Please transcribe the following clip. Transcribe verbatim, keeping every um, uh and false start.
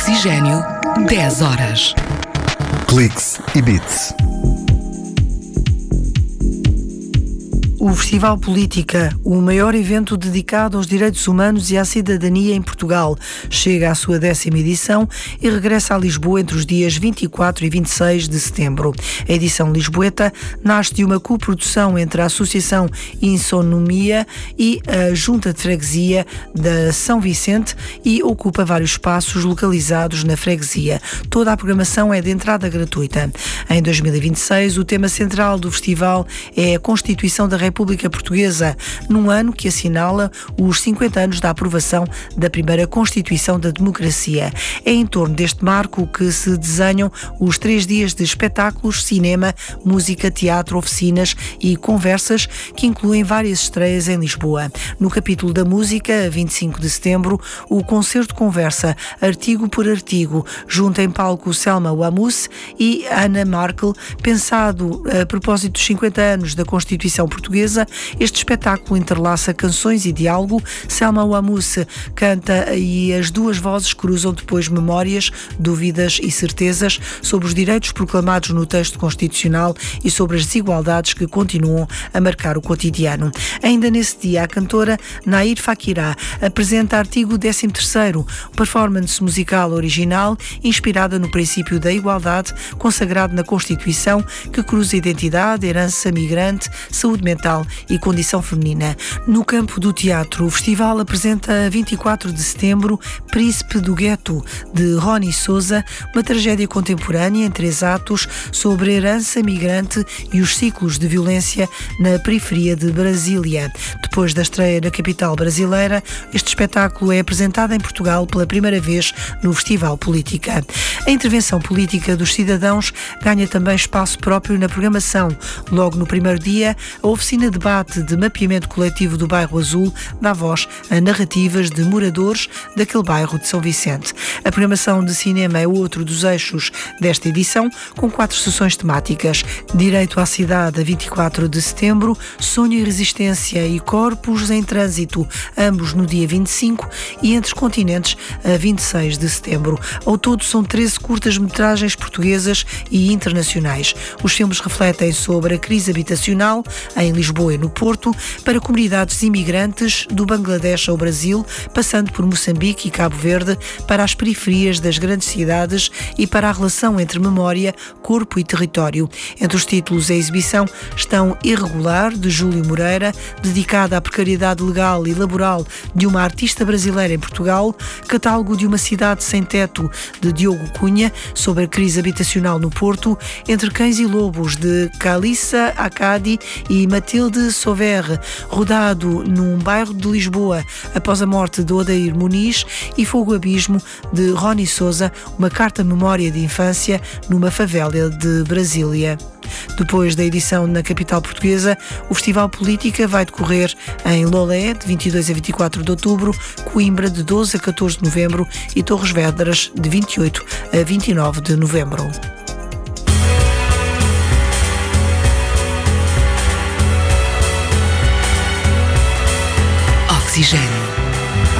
Oxigênio, dez horas. Cliques e Beats. O Festival Política, o maior evento dedicado aos direitos humanos e à cidadania em Portugal, chega à sua décima edição e regressa a Lisboa entre os dias vinte e quatro e vinte e seis de setembro. A edição lisboeta nasce de uma coprodução entre a Associação Insonomia e a Junta de Freguesia da São Vicente e ocupa vários espaços localizados na freguesia. Toda a programação é de entrada gratuita. Em dois mil e vinte e seis, o tema central do festival é a Constituição da República Portuguesa, num ano que assinala os cinquenta anos da aprovação da primeira Constituição da Democracia. É em torno deste marco que se desenham os três dias de espetáculos, cinema, música, teatro, oficinas e conversas, que incluem várias estreias em Lisboa. No capítulo da música, a vinte e cinco de setembro, o concerto conversa, artigo por artigo, junta em palco Selma Wamous e Ana Markel, pensado a propósito dos cinquenta anos da Constituição Portuguesa. Este espetáculo interlaça canções e diálogo. Selma Wamous canta e as duas vozes cruzam depois memórias, dúvidas e certezas sobre os direitos proclamados no texto constitucional e sobre as desigualdades que continuam a marcar o cotidiano. Ainda nesse dia, a cantora Nair Fakirá apresenta artigo décimo terceiro, performance musical original inspirada no princípio da igualdade consagrado na Constituição, que cruza identidade, herança migrante, saúde mental e condição feminina. No campo do teatro, o festival apresenta a vinte e quatro de setembro Príncipe do Gueto, de Rony Sousa, uma tragédia contemporânea em três atos sobre a herança migrante e os ciclos de violência na periferia de Brasília. Depois da estreia na capital brasileira, este espetáculo é apresentado em Portugal pela primeira vez no Festival Política. A intervenção política dos cidadãos ganha também espaço próprio na programação. Logo no primeiro dia, a oficina debate de mapeamento coletivo do Bairro Azul dá voz a narrativas de moradores daquele bairro de São Vicente. A programação de cinema é outro dos eixos desta edição, com quatro sessões temáticas: Direito à Cidade, a vinte e quatro de setembro, Sonho e Resistência e Corpos em Trânsito, ambos no dia vinte e cinco, e Entre os Continentes, a vinte e seis de setembro. Ao todo são treze curtas-metragens portuguesas e internacionais. Os filmes refletem sobre a crise habitacional em Lisboa e no Porto, para comunidades imigrantes do Bangladesh ao Brasil, passando por Moçambique e Cabo Verde, para as periferias das grandes cidades e para a relação entre memória, corpo e território. Entre os títulos da exibição estão Irregular, de Júlio Moreira, dedicada à precariedade legal e laboral de uma artista brasileira em Portugal, Catálogo de uma Cidade Sem Teto, de Diogo Cunha, sobre a crise habitacional no Porto, Entre Cães e Lobos, de Calissa Acadi e Matilde Sauver, rodado num bairro de Lisboa após a morte de Odair Muniz, e Fogo Abismo, de Rony Sousa, uma carta memória de infância numa favela de Brasília. Depois da edição na capital portuguesa, o Festival Política vai decorrer em Lolé, de vinte e dois a vinte e quatro de outubro, Coimbra, de doze a catorze de novembro e Torres Vedras, de vinte e oito a vinte e nove de novembro. Oxigênio.